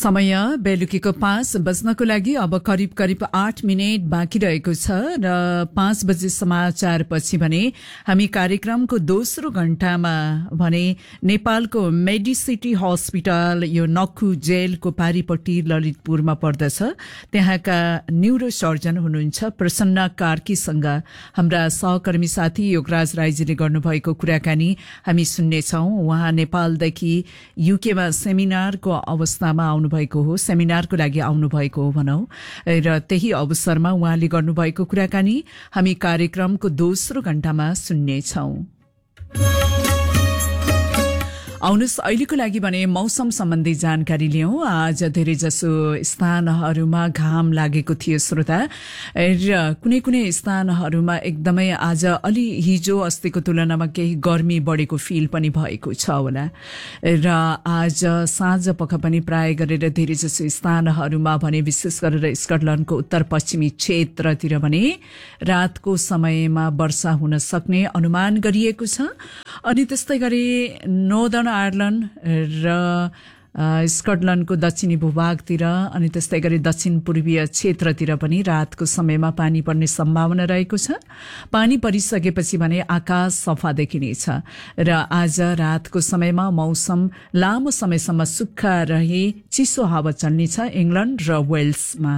समय बेलुकीको 5 बज्नको लागि अब करिब 8 मिनेट बाँकी रहेको छ र 5 बजे समाचारपछि भने हामी कार्यक्रमको दोस्रो घण्टामा भने नेपालको मेडिसिटी हस्पिटल यो नक्खु जेलको पारीपट्टि ललितपुरमा पर्दछ त्यहाँका न्यूरो सर्जन हुनुहुन्छ प्रसन्न कार्कीसँग हाम्रा सहकर्मी साथी योगराज राईजीले गर्नुभएको कुराकानी हामी सुन्नेछौं। उहाँ नेपालदेखि युकेमा सेमिनारको अवस्थामा भएको हो सेमिनारको लागि आउनु भएको हो भनौं र त्यही अवसरमा उहाँले गर्नुभएको कुराकानी हामी कार्यक्रमको दोस्रो घण्टामा सुन्नेछौं। आउनुस् अहिलेको लागि भने मौसम सम्बन्धी जानकारी लियौं। आज धेरैजसो स्थानहरूमा घाम लागेको थियो श्रोता र कुनै कुनै स्थानहरूमा एकदमै आज अलि हिजो अस्तिको तुलनामा केही गर्मी बढेको फिल पनि भएको छ होला र आज साँझ पख पनि प्राय गरेर धेरैजसो स्थानहरूमा भने विशेष गरेर स्कटल्याण्डको उत्तर पश्चिमी क्षेत्रतिर भने रातको समयमा वर्षा हुन सक्ने अनुमान गरिएको छ। अनि त्यस्तै गरी नर्दर्न आयरल्याण्ड र स्कटल्याण्डको दक्षिणी भूभागतिर अनि त्यस्तै गरी दक्षिण पूर्वीय क्षेत्रतिर पनि रातको समयमा पानी पर्ने सम्भावना रहेको छ। पानी परिसकेपछि भने आकाश सफा देखिनेछ र आज रातको समयमा मौसम लामो समयसम्म सुक्खा रही चिसो हावा चल्नेछ इंग्ल्याण्ड र वेल्समा।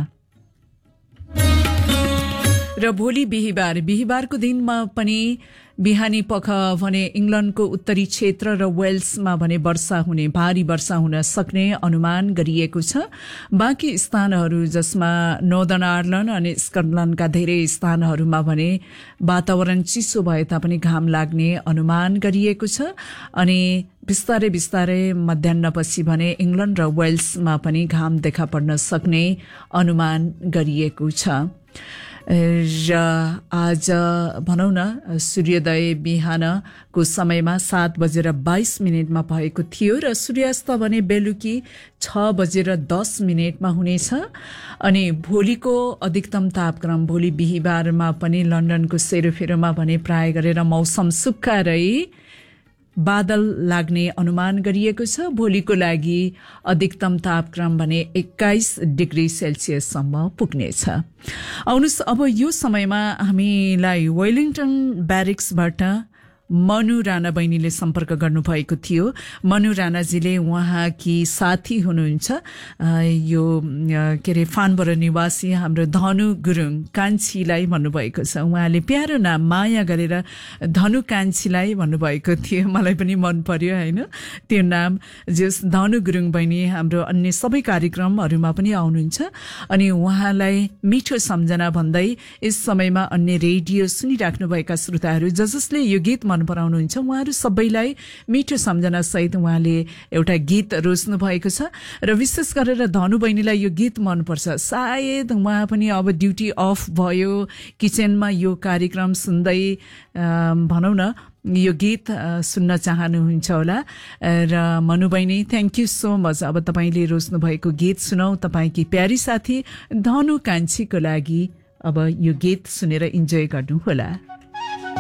र भोलि बिहिबारको दिनमा पनि बिहानी पख भने इंग्ल्याण्डको उत्तरी क्षेत्र र वेल्समा भने भारी वर्षा हुन सक्ने अनुमान गरिएको छ। बाँकी स्थानहरू जसमा नर्दर्न आयरल्याण्ड अनि स्कटल्याण्डका धेरै स्थानहरूमा भने वातावरण चिसो भए तापनि घाम लाग्ने अनुमान गरिएको छ। अनि बिस्तारै मध्याह्नपछि भने इंग्ल्याण्ड र वेल्समा पनि घाम देखा पर्न सक्ने अनुमान गरिएको छ। र आज भनौं न सूर्योदय बिहानको समयमा 7:22 भएको थियो र सूर्यास्त भने बेलुकी 6:10 हुनेछ। अनि भोलिको अधिकतम तापक्रम भोलि बिहिबारमा पनि लन्डनको सेरोफेरोमा भने प्राय गरेर मौसम सुक्खा रही बादल लाग्ने अनुमान गरिएको छ। भोलिको लागि अधिकतम तापक्रम भने 21 डिग्री सेल्सियससम्म पुग्नेछ। आउनुस् अब यो समयमा हामीलाई वेलिङटन ब्यारेक्सबाट मनु राणा बहिनीले सम्पर्क गर्नुभएको थियो। मनु राणाजीले उहाँकी साथी हुनुहुन्छ यो के रे फानबर निवासी हाम्रो धनु गुरुङ कान्छीलाई भन्नुभएको छ। उहाँले प्यारो नाम माया गरेर धनु कान्छीलाई भन्नुभएको थियो। मलाई पनि मन पर्यो हैन त्यो नाम। जस धनु गुरुङ बहिनी हाम्रो अन्य सबै कार्यक्रमहरुमा पनि आउनुहुन्छ अनि उहाँलाई मिठो सम्झना भन्दै यस समयमा अन्य रेडियो सुनिराख्नुभएका श्रोताहरू जसले यो गीत मन पराउनुहुन्छ उहाँहरू सबैलाई मिठो सम्झना सहित उहाँले एउटा गीत रोज्नु भएको छ र विशेष गरेर धनु बहिनीलाई यो गीत मन पर्छ। सायद उहाँ पनि अब ड्युटी अफ भयो किचनमा यो कार्यक्रम सुन्दै भनौं न यो गीत सुन्न चाहनुहुन्छ होला र मनु बहिनी थ्यांक यू सो मच। अब तपाईले रोज्नु भएको गीत सुनौ तपाईकी प्यारी साथी धनु कान्छीको लागि अब यो गीत सुनेर इन्जोय गर्नु होला।